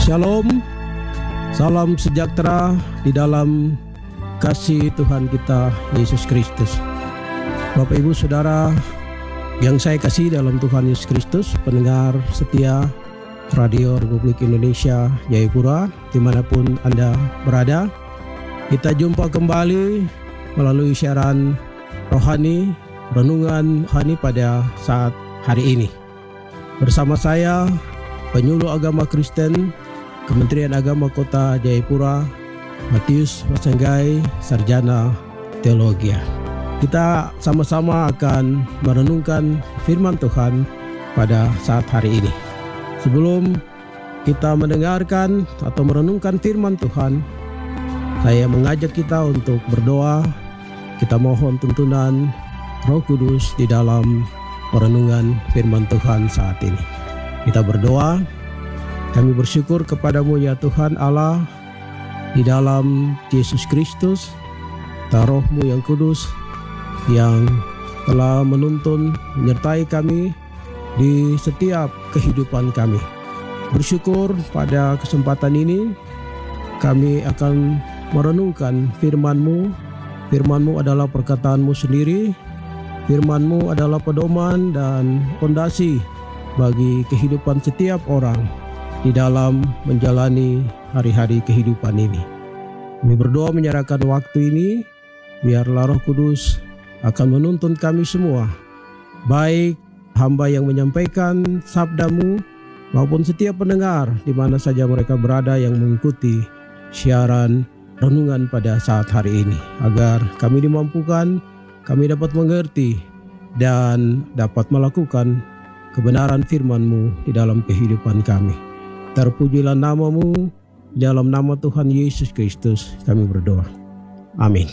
Shalom, salam sejahtera di dalam kasih Tuhan kita Yesus Kristus. Bapak Ibu Saudara yang saya kasih dalam Tuhan Yesus Kristus, pendengar setia Radio Republik Indonesia Jayapura dimanapun Anda berada, kita jumpa kembali melalui siaran rohani, renungan rohani pada saat hari ini. Bersama saya, penyuluh agama Kristen Kementerian Agama Kota Jayapura, Matius Masenggai, Sarjana Teologi. Kita sama-sama akan merenungkan firman Tuhan pada saat hari ini. Sebelum kita mendengarkan atau merenungkan firman Tuhan, saya mengajak kita untuk berdoa. Kita mohon tuntunan Roh Kudus di dalam perenungan firman Tuhan saat ini. Kita berdoa. Kami bersyukur kepadamu ya Tuhan Allah, di dalam Yesus Kristus, Roh-Mu yang kudus yang telah menuntun menyertai kami di setiap kehidupan kami. Bersyukur pada kesempatan ini kami akan merenungkan firman-Mu. Firman-Mu adalah perkataan-Mu sendiri. Firman-Mu adalah pedoman dan fondasi bagi kehidupan setiap orang di dalam menjalani hari-hari kehidupan ini. Kami berdoa menyerahkan waktu ini, biarlah Roh Kudus akan menuntun kami semua, baik hamba yang menyampaikan sabda-Mu maupun setiap pendengar di mana saja mereka berada yang mengikuti siaran renungan pada saat hari ini, agar kami dimampukan, kami dapat mengerti dan dapat melakukan kebenaran firman-Mu di dalam kehidupan kami. Terpujilah nama-Mu, dalam nama Tuhan Yesus Kristus kami berdoa. Amin.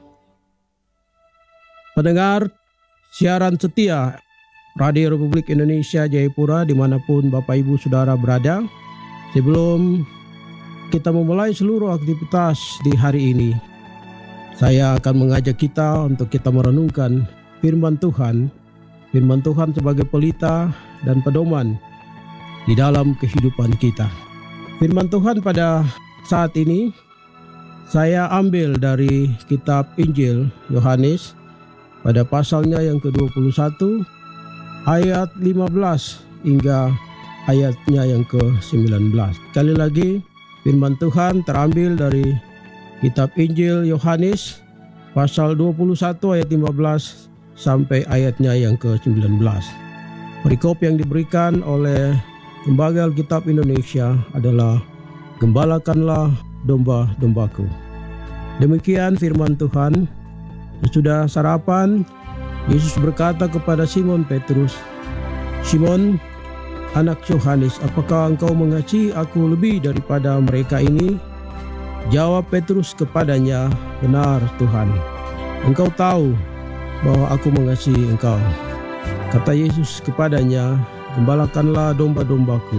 Pendengar siaran setia Radio Republik Indonesia Jayapura dimanapun Bapak Ibu Saudara berada, sebelum kita memulai seluruh aktivitas di hari ini, saya akan mengajak kita untuk kita merenungkan firman Tuhan sebagai pelita dan pedoman di dalam kehidupan kita. Firman Tuhan pada saat ini saya ambil dari kitab Injil Yohanes pada pasalnya yang ke-21 ayat 15 hingga ayatnya yang ke-19. Sekali lagi, firman Tuhan terambil dari kitab Injil Yohanes pasal 21 ayat 15 sampai ayatnya yang ke-19. Perikop yang diberikan oleh Lembaga Alkitab Indonesia adalah "Gembalakanlah domba-dombaku". Demikian firman Tuhan. Sesudah sarapan, Yesus berkata kepada Simon Petrus, "Simon, anak Yohanes, apakah engkau mengasihi aku lebih daripada mereka ini?" Jawab Petrus kepadanya, "Benar Tuhan, engkau tahu bahwa aku mengasihi engkau." Kata Yesus kepadanya, "Gembalakanlah domba-dombaku."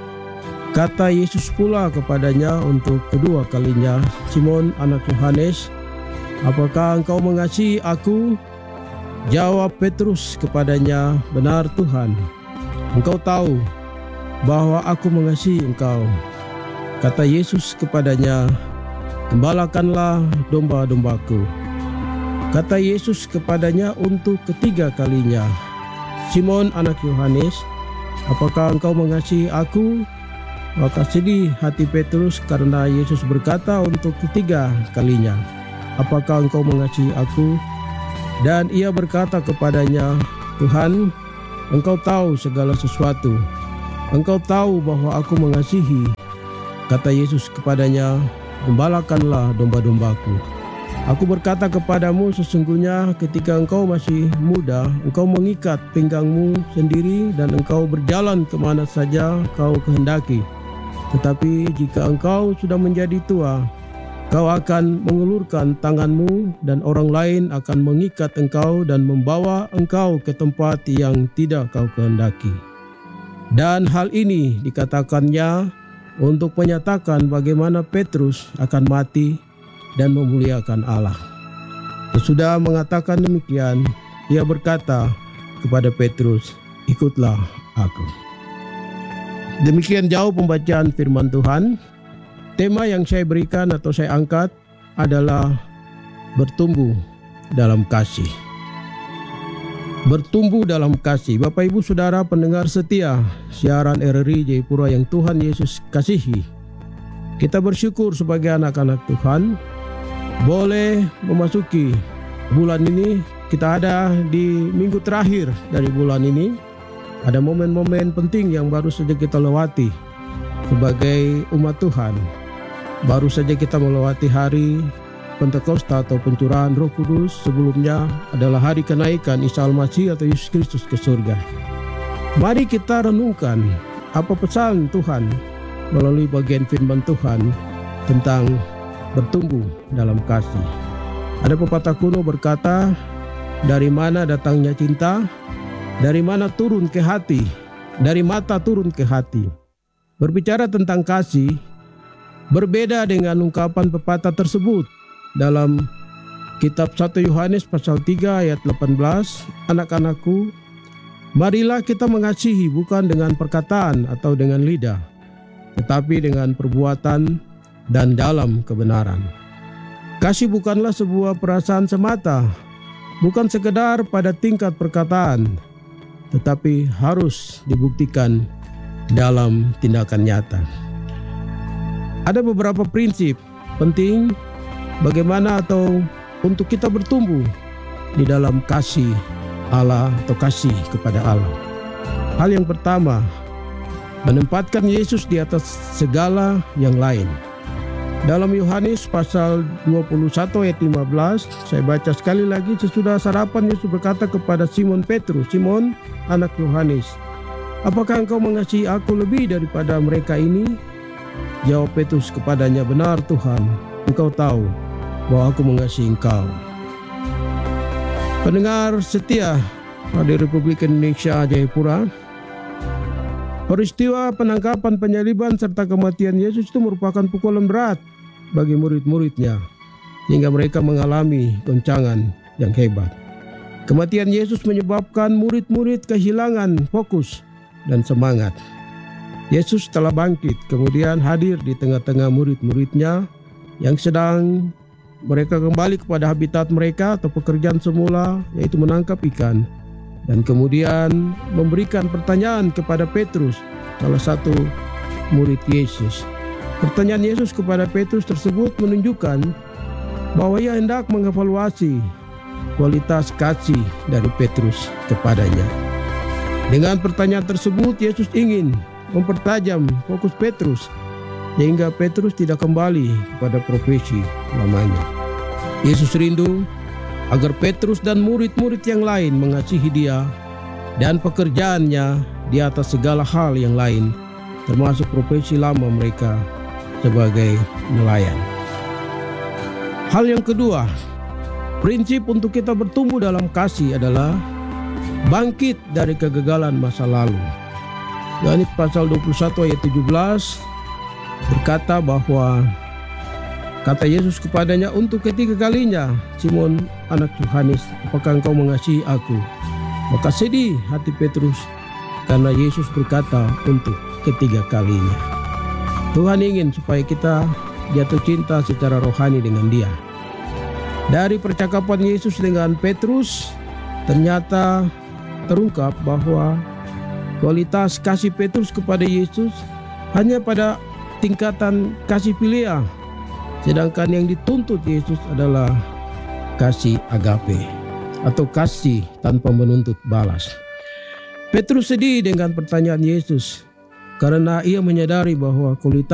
Kata Yesus pula kepadanya untuk kedua kalinya, "Simon anak Yohanes, apakah engkau mengasihi aku?" Jawab Petrus kepadanya, "Benar Tuhan, engkau tahu bahwa aku mengasihi engkau." Kata Yesus kepadanya, "Gembalakanlah domba-dombaku." Kata Yesus kepadanya untuk ketiga kalinya, "Simon anak Yohanes, apakah engkau mengasihi aku?" Maka sedih hati Petrus karena Yesus berkata untuk ketiga kalinya, "Apakah engkau mengasihi aku?" Dan ia berkata kepadanya, "Tuhan, engkau tahu segala sesuatu. Engkau tahu bahwa aku mengasihi." Kata Yesus kepadanya, "Gembalakanlah domba-dombaku. Aku berkata kepadamu, sesungguhnya ketika engkau masih muda, engkau mengikat pinggangmu sendiri dan engkau berjalan kemana saja kau kehendaki. Tetapi jika engkau sudah menjadi tua, kau akan mengulurkan tanganmu dan orang lain akan mengikat engkau dan membawa engkau ke tempat yang tidak kau kehendaki." Dan hal ini dikatakannya untuk menyatakan bagaimana Petrus akan mati dan memuliakan Allah. Sesudah mengatakan demikian, ia berkata kepada Petrus, "Ikutlah aku." Demikian jauh pembacaan firman Tuhan. Tema yang saya berikan atau saya angkat adalah bertumbuh dalam kasih. Bertumbuh dalam kasih. Bapak Ibu Saudara pendengar setia siaran RRI Jayapura yang Tuhan Yesus kasihi, kita bersyukur sebagai anak-anak Tuhan boleh memasuki bulan ini. Kita ada di minggu terakhir dari bulan ini. Ada momen-momen penting yang baru saja kita lewati sebagai umat Tuhan. Baru saja kita melewati hari Pentakosta atau pencurahan Roh Kudus. Sebelumnya adalah hari kenaikan Isa Al-Masih atau Yesus Kristus ke surga. Mari kita renungkan apa pesan Tuhan melalui bagian firman Tuhan tentang bertumbuh dalam kasih. Ada pepatah kuno berkata, dari mana datangnya cinta, dari mana turun ke hati, dari mata turun ke hati. Berbicara tentang kasih, berbeda dengan ungkapan pepatah tersebut dalam kitab 1 Yohanes pasal 3 ayat 18, anak-anakku, marilah kita mengasihi bukan dengan perkataan atau dengan lidah, tetapi dengan perbuatan dan dalam kebenaran. Kasih bukanlah sebuah perasaan semata, bukan sekedar pada tingkat perkataan, tetapi harus dibuktikan dalam tindakan nyata. Ada beberapa prinsip penting bagaimana atau untuk kita bertumbuh di dalam kasih Allah atau kasih kepada Allah. Hal yang pertama, menempatkan Yesus di atas segala yang lain. Dalam Yohanes pasal 21 ayat 15, saya baca sekali lagi. Sesudah sarapan Yesus berkata kepada Simon Petrus, Simon anak Yohanes, apakah engkau mengasihi aku lebih daripada mereka ini? Jawab Petrus kepadanya, benar Tuhan, engkau tahu bahwa aku mengasihi engkau. Pendengar setia di Republik Indonesia Jayapura, peristiwa penangkapan, penyaliban, serta kematian Yesus itu merupakan pukulan berat bagi murid-muridnya, sehingga mereka mengalami goncangan yang hebat. Kematian Yesus menyebabkan murid-murid kehilangan fokus dan semangat. Yesus telah bangkit, kemudian hadir di tengah-tengah murid-muridnya yang sedang mereka kembali kepada habitat mereka atau pekerjaan semula, yaitu menangkap ikan, dan kemudian memberikan pertanyaan kepada Petrus, salah satu murid Yesus. Pertanyaan Yesus kepada Petrus tersebut menunjukkan bahwa ia hendak mengevaluasi kualitas kasih dari Petrus kepadanya. Dengan pertanyaan tersebut, Yesus ingin mempertajam fokus Petrus sehingga Petrus tidak kembali kepada profesi lamanya. Yesus rindu agar Petrus dan murid-murid yang lain mengasihi dia dan pekerjaannya di atas segala hal yang lain, termasuk profesi lama mereka sebagai nelayan. Hal yang kedua, prinsip untuk kita bertumbuh dalam kasih adalah bangkit dari kegagalan masa lalu. Yohanes pasal 21 ayat 17 berkata bahwa kata Yesus kepadanya untuk ketiga kalinya, Simon anak Yohanes, apakah engkau mengasihi aku? Maka sedih hati Petrus karena Yesus berkata untuk ketiga kalinya. Tuhan ingin supaya kita jatuh cinta secara rohani dengan Dia. Dari percakapan Yesus dengan Petrus, ternyata terungkap bahwa kualitas kasih Petrus kepada Yesus hanya pada tingkatan kasih filial, sedangkan yang dituntut Yesus adalah kasih agape atau kasih tanpa menuntut balas. Petrus sedih dengan pertanyaan Yesus karena ia menyadari bahwa kualitas